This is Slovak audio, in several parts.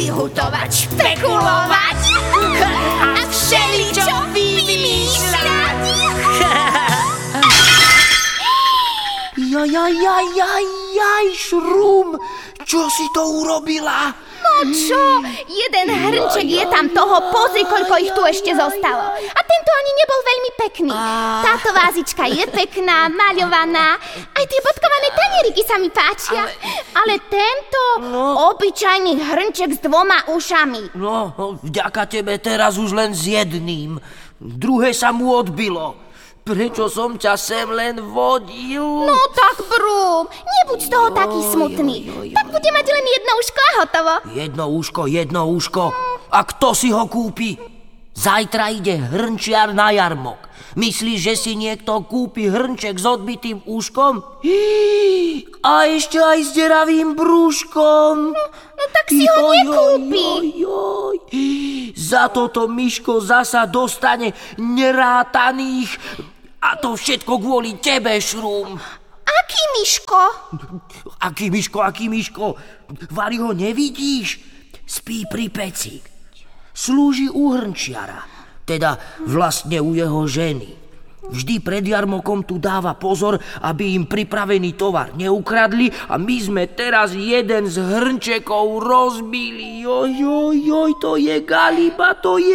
vyhutovať, špekulovať a všeličo vymýšľať. Jaj, Šrum, čo si to urobila? No čo, jeden hrnček je tam toho, pozri, koľko ich tu ešte zostalo. A tento ani nebol veľmi pekný. Táto vázička je pekná, maľovaná, aj tie bodkované tanieriky sa mi páčia. Ale tento obyčajný hrnček s 2 ušami. No, vďaka tebe teraz už len s jedným. Druhé sa mu odbilo. Prečo som ťa sem len vodil? No tak, Brúm, nebuď z toho taký smutný. Tak bude mať len jedno uško a hotovo. Jedno uško. A kto si ho kúpi? Zajtra ide hrnčiar na jarmok. Myslíš, že si niekto kúpi hrnček s odbitým uškom? A ešte aj s deravým brúškom. No tak si ho nekúpi. Za toto Miško zasa dostane nerátaných. A to všetko kvôli tebe, Šrum. Aký Miško? Aký Miško? Vary ho nevidíš? Spí pri peci. Slúži u hrnčiara. Teda vlastne u jeho ženy. Vždy pred jarmokom tu dáva pozor, aby im pripravený tovar neukradli a my sme teraz jeden z hrnčekov rozbili. Joj, to je galiba.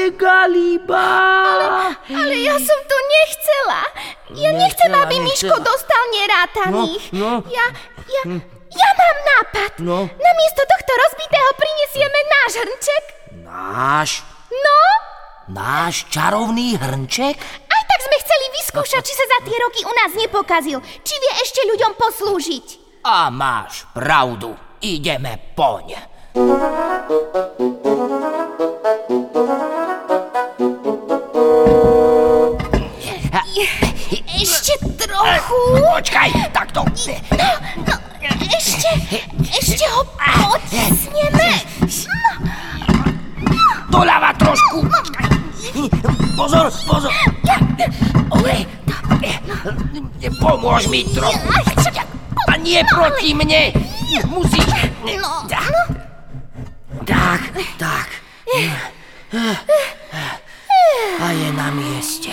Ale ja som to nechcela. Ja nechcem, aby Miško dostal nerátaných. Ja mám nápad. Namiesto tohto rozbitého prinesieme náš hrnček. Náš? No? Náš čarovný hrnček? Aj tak sme chceli vyskúšať, či sa za tie roky u nás nepokazil. Či vie ešte ľuďom poslúžiť. A máš pravdu. Ideme poň. Ešte trochu. Počkaj, takto. No, ešte ho potisneme. Doľava trošku. Pozor. Pomôž mi trochu. A nie proti mne. Musíš. Tak. A je na mieste.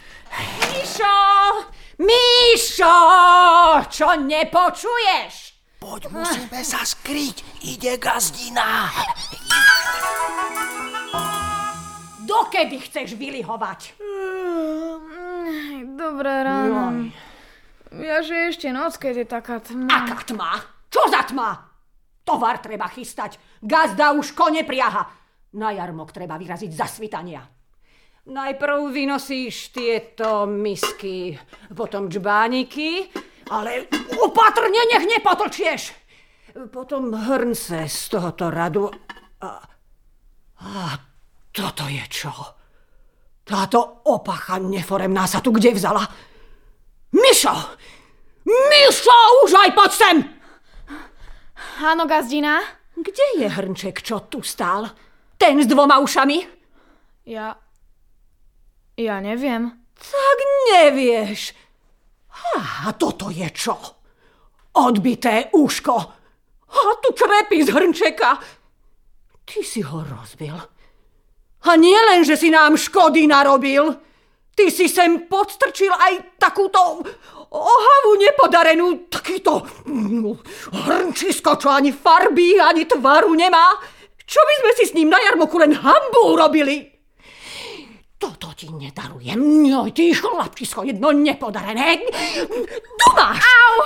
Mišo, čo nepočuješ? Poď, musíme sa skryť. Ide gazdina. Dokedy chceš vylihovať? Dobré ráno. Ja, že ešte noc, keď je taká tma. Aká tma? Čo za tma? Tovar treba chystať. Gazda už kone priaha. Na jarmok treba vyraziť za svitania. Najprv vynosíš tieto misky, potom džbániky, ale opatrne, nech nepotlčieš. Potom hrnce z tohoto radu. A toto je čo? Táto opacha neforemná sa tu kde vzala? Mišo, už aj poď sem! Áno, gazdina? Kde je hrnček, čo tu stál? Ten s 2 ušami? Ja neviem. Tak nevieš. A toto je čo? Odbité uško. A tu krepí z hrnčeka. Ty si ho rozbil. A nie len, že si nám škody narobil. Ty si sem podstrčil aj takúto ohavu nepodarenú. Takýto hrnčisko, čo ani farby, ani tvaru nemá. Čo by sme si s ním na jarmoku len hanbu urobili? Toto ti nedarujem. No, ty chlapčisko jedno nepodarené. Tu máš!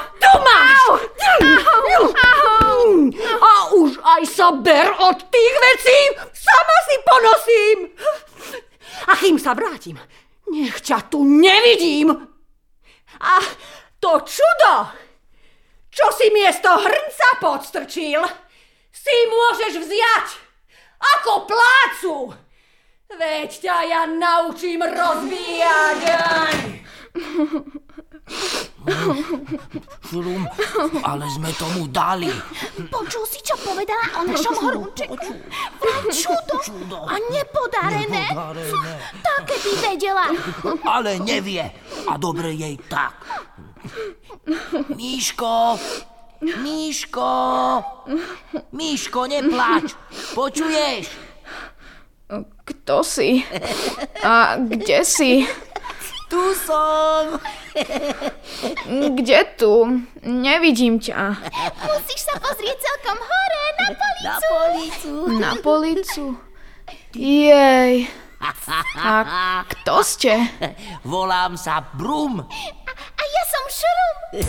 A už aj sa ber od tých vecí. Sama si ponosím. A kým sa vrátim, nech ťa tu nevidím. A to čudo, čo si miesto hrnca podstrčil, si môžeš vziať ako plácu. Veď ťa ja naučím rozbíjať. Šrum, ale sme tomu dali. Počul si, čo povedala o našom horúčeku? Vraj čudo a nepodarené. Tak keby vedela. Ale nevie. A dobre jej tak. Míško, Míško! Míško, nepláč! Počuješ? Kto si? A kde si? Tu som! Kde tu? Nevidím ťa. Musíš sa pozrieť celkom hore, na policu. Na policu. Na policu? Jej. A kto ste? Volám sa Brum. A ja som Šrum.